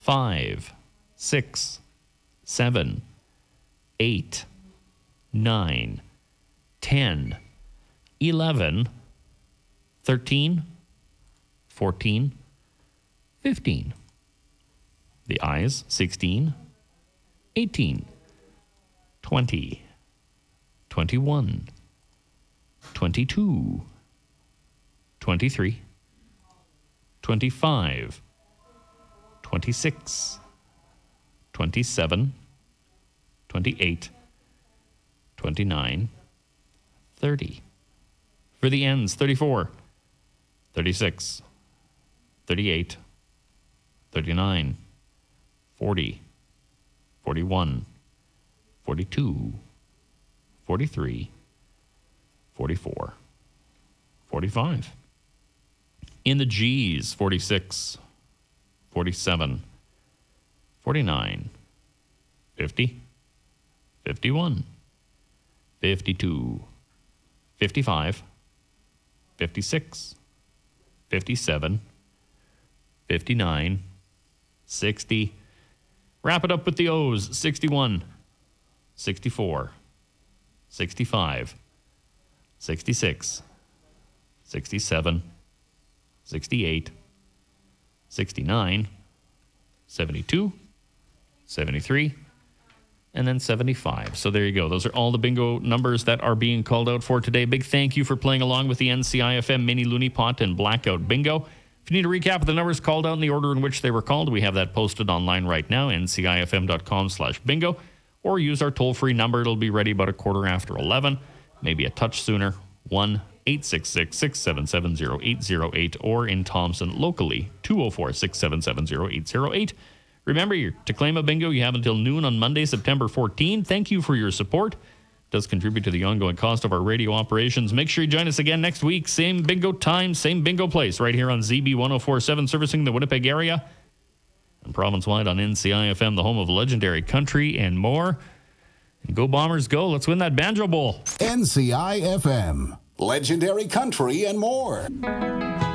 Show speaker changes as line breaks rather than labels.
5, 6, 7, 8, 9, 10, 11, 13, 14, 15. The ayes, 16, 18, 20, 21, 22, 23, 25, 26, 27, 28, 29, 30. For the ends, 34, 36, 38, 39, 40, 41, 42, 43, 44, 45. In the G's, 46, 47, 49, 50, 51, 52, 55, 56, 57, 59, 60. Wrap it up with the O's, 61, 64, 65, 66, 67, 68, 69, 72, 73, and then 75. So there you go. Those are all the bingo numbers that are being called out for today. Big thank you for playing along with the NCIFM Mini Looney Pot and Blackout Bingo. If you need a recap of the numbers called out in the order in which they were called, we have that posted online right now, ncifm.com/bingo, or use our toll-free number. It'll be ready about 11:15, maybe a touch sooner, 1-866-677-0808, or in Thompson locally, 204-677-0808. Remember, to claim a bingo, you have until noon on Monday, September 14. Thank you for your support. It does contribute to the ongoing cost of our radio operations. Make sure you join us again next week. Same bingo time, same bingo place, right here on ZB 104.7, servicing the Winnipeg area, and province-wide on NCIFM, the home of legendary country and more. And go Bombers, go. Let's win that Banjo Bowl.
NCIFM, legendary country and more.